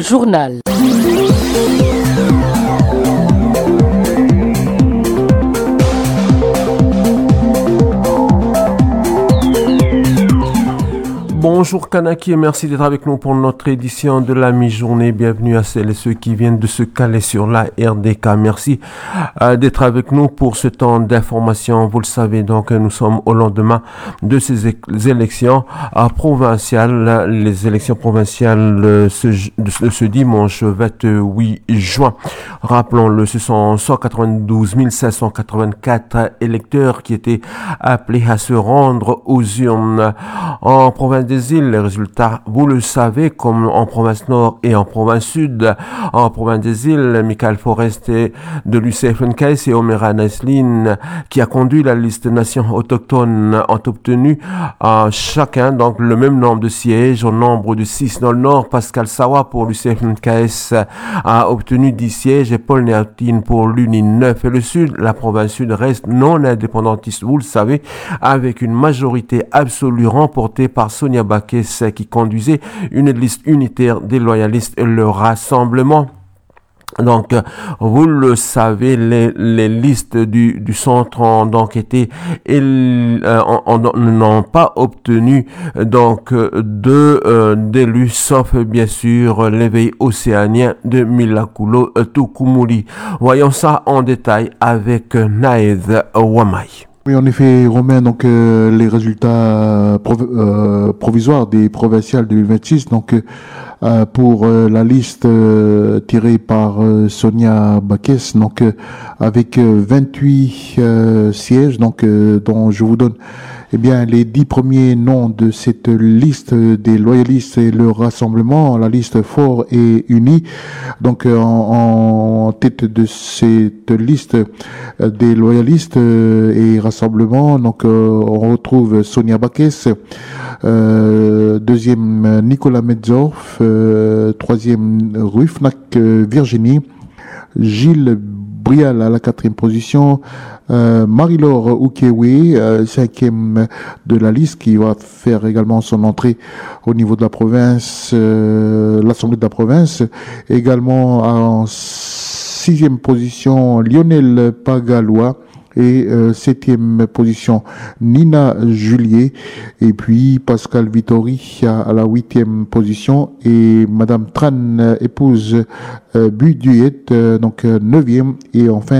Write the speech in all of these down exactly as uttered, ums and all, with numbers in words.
journal. Bonjour Kanaki et merci d'être avec nous pour notre édition de la mi-journée. Bienvenue à celles et ceux qui viennent de se caler sur la R D K. Merci euh, d'être avec nous pour ce temps d'information. Vous le savez donc, nous sommes au lendemain de ces é- élections euh, provinciales. Les élections provinciales euh, ce, de ce dimanche vingt-huit juin. Rappelons-le, ce sont cent quatre-vingt-douze mille cinq cent quatre-vingt-quatre électeurs qui étaient appelés à se rendre aux urnes. En province des îles, les résultats, vous le savez, comme en province nord et en province sud. En province des îles, Michael Forest de l'U C F N K S et Omera Naisline, qui a conduit la liste nations autochtones, ont obtenu euh, chacun donc le même nombre de sièges, au nombre de six dans le nord. Pascal Sawa pour l'U C F N K S a obtenu dix sièges et Paul Néatine pour l'U N I neuf. Et le sud, la province sud reste non indépendantiste, vous le savez, avec une majorité absolue remportée par Sonia Bakes qui conduisait une liste unitaire des loyalistes et le rassemblement. Donc, vous le savez, les, les listes du, du centre ont donc été, euh, n'ont pas obtenu donc de euh, d'élus, sauf bien sûr l'éveil océanien de Milakulo Tukumuli. Voyons ça en détail avec Naed Wamai. Oui, en effet, Romain, donc euh, les résultats prov- euh, provisoires des provinciales deux mille vingt-six, donc euh, pour euh, la liste euh, tirée par euh, Sonia Bakes, donc euh, avec euh, vingt-huit euh, sièges, donc euh, dont je vous donne eh bien les dix premiers noms de cette liste des loyalistes et le rassemblement, la liste fort et unie. Donc euh, en, en tête de cette liste euh, des loyalistes euh, et rassemblement, donc euh, on retrouve Sonia Bakes, euh, deuxième Nicolas Metzorf, euh, troisième Rufnak euh, Virginie, Gilles Brial à la quatrième position, euh, Marie-Laure Oukéoué, euh, cinquième de la liste, qui va faire également son entrée au niveau de la province, euh, l'Assemblée de la province. Également en sixième position, Lionel Pagalois. Et euh, septième position, Nina Julier. Et puis Pascal Vittori à, à la huitième position. Et Madame Tran, euh, épouse euh, Buduet, euh, donc euh, neuvième. Et enfin,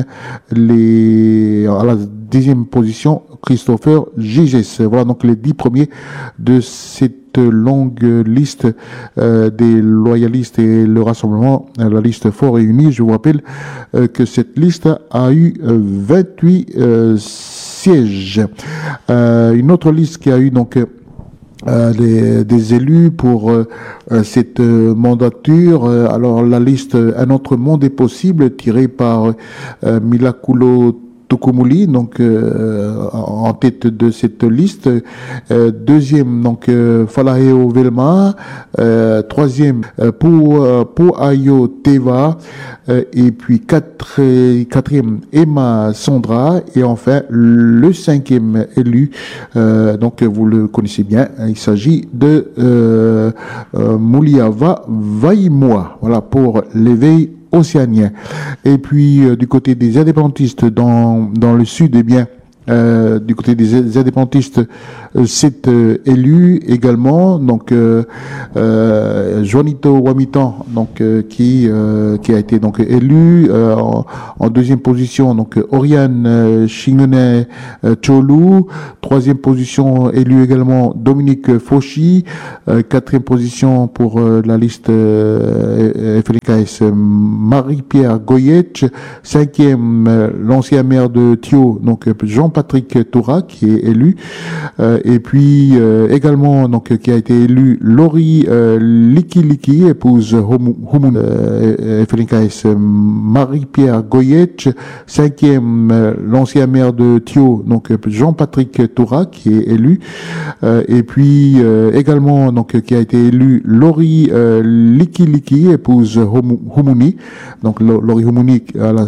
les à la dixième position, Christopher Giges. Voilà donc les dix premiers de cette longue liste euh, des loyalistes et le rassemblement, la liste fort et unie. Je vous rappelle euh, que cette liste a eu euh, vingt-huit euh, sièges. Euh, une autre liste qui a eu donc Euh, des, des élus pour euh, cette euh, mandature. Euh, alors la liste Un autre monde est possible, tirée par euh, Milakulo Tukumuli, donc euh, en tête de cette liste. Euh, deuxième, donc euh, Falaheo Velma. Euh, troisième, euh, pour euh, pour Ayo Teva. Euh, et puis quatre, quatrième, Emma Sondra. Et enfin le cinquième élu. Euh, donc vous le connaissez bien. Il s'agit de euh, euh, Mouliava Vaimoa. Voilà pour l'éveil océanien. Et puis euh, du côté des indépendantistes dans dans le sud, eh bien euh, du côté des indépendantistes, euh, c'est euh, élu également, donc euh, euh, Juanito Wamitan, donc euh, qui euh, qui a été donc élu euh, en, en deuxième position, donc Oriane euh, Chinguene euh, Cholu, troisième position élu également Dominique Fauchi, euh, quatrième position pour euh, la liste euh, F L K S Marie-Pierre Goyetch, cinquième euh, l'ancien maire de Thio, donc Jean Patrick Toura qui est élu, euh, et puis euh, également donc qui a été élu Laurie euh, Liki Liki, épouse Humun euh, F L K S Marie-Pierre Goyetch, cinquième euh, l'ancien maire de Thio, donc Jean-Patrick Toura qui est élu, euh, et puis euh, également donc qui a été élu Laurie euh, Liki Liki, épouse Humuni, donc Laurie Humuni à la